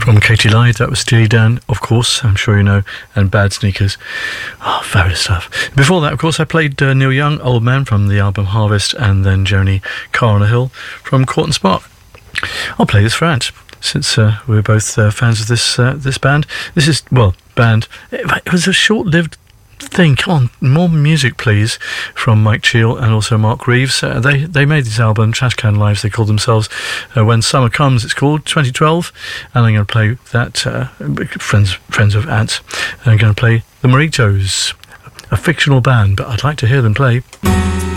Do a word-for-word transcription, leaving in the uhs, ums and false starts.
From Katie Lyde, that was Steely Dan, of course, I'm sure you know, and Bad Sneakers. Oh, fabulous stuff. Before that, of course, I played uh, Neil Young, Old Man, from the album Harvest, and then Joni Car on a Hill from Court and Spark. I'll play this for Ant, since uh, we're both uh, fans of this uh, this band. This is, well, band. It, it was a short-lived thing. Come on, more music, please, from Mike Cheel and also Mark Reeves. Uh, they they made this album, Trashcan Lives, they called themselves. Uh, When Summer Comes, it's called, twenty twelve. And I'm going to play that, uh, friends friends of Ant. And I'm going to play the Moritos, a fictional band, but I'd like to hear them play.